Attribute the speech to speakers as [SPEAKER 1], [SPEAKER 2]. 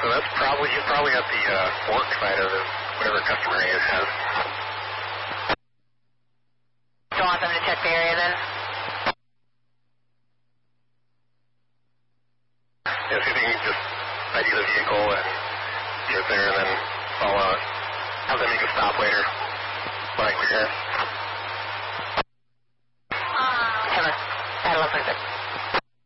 [SPEAKER 1] So that's probably, he's probably at the fork side of his, whatever customer he has.
[SPEAKER 2] Don't want them to check the area then?
[SPEAKER 1] Yeah, see if you can just ID the vehicle and get there, and then I'll have them make a stop later. Like we're here.
[SPEAKER 2] Come on. That looks like it.